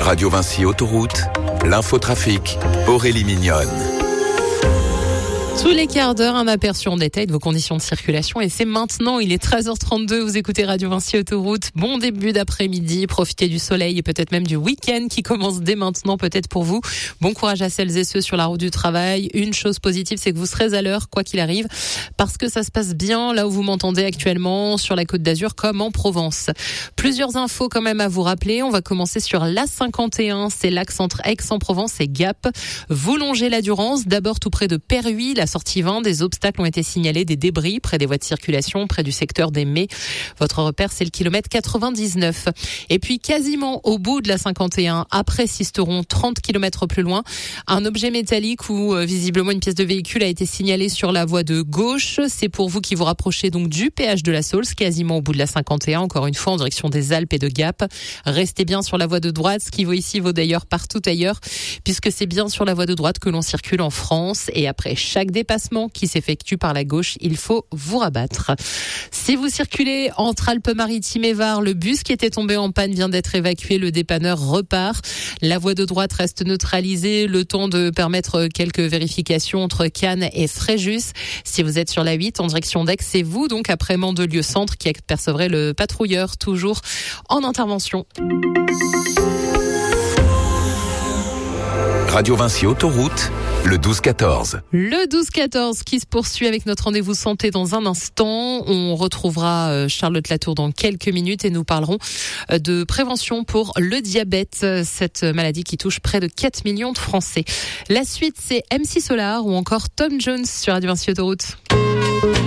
Radio Vinci Autoroute, l'infotrafic, Aurélie Mignonne. Tous les quarts d'heure, un aperçu en détail de vos conditions de circulation et c'est maintenant, il est 13h32, vous écoutez Radio Vinci Autoroute. Bon début d'après-midi, profitez du soleil et peut-être même du week-end qui commence dès maintenant peut-être pour vous. Bon courage à celles et ceux sur la route du travail. Une chose positive, c'est que vous serez à l'heure quoi qu'il arrive parce que ça se passe bien là où vous m'entendez actuellement sur la Côte d'Azur comme en Provence. Plusieurs infos quand même à vous rappeler. On va commencer sur l'A51, c'est l'axe entre Aix-en-Provence et Gap. Vous longez la Durance, d'abord tout près de Perhuis, la sortie 20, des obstacles ont été signalés, des débris près des voies de circulation, près du secteur des Mets. Votre repère, c'est le kilomètre 99. Et puis, quasiment au bout de la 51, après Sisteron, 30 km plus loin, un objet métallique ou visiblement une pièce de véhicule a été signalée sur la voie de gauche. C'est pour vous qui vous rapprochez donc du péage de la Saulce, quasiment au bout de la 51, encore une fois en direction des Alpes et de Gap. Restez bien sur la voie de droite. Ce qui vaut ici vaut d'ailleurs partout ailleurs, puisque c'est bien sur la voie de droite que l'on circule en France. Et après chaque dépassement qui s'effectue par la gauche, il faut vous rabattre. Si vous circulez entre Alpes-Maritimes et Var, le bus qui était tombé en panne vient d'être évacué, le dépanneur repart. La voie de droite reste neutralisée, le temps de permettre quelques vérifications entre Cannes et Fréjus. Si vous êtes sur la 8 en direction d'Aix, c'est vous donc après Mandelieu Centre qui apercevrez le patrouilleur toujours en intervention. Radio Vinci Autoroute, le 12-14. Le 12-14 qui se poursuit avec notre rendez-vous santé dans un instant. On retrouvera Charlotte Latour dans quelques minutes et nous parlerons de prévention pour le diabète, cette maladie qui touche près de 4 millions de Français. La suite, c'est MC Solar ou encore Tom Jones sur Radio Vinci Autoroute.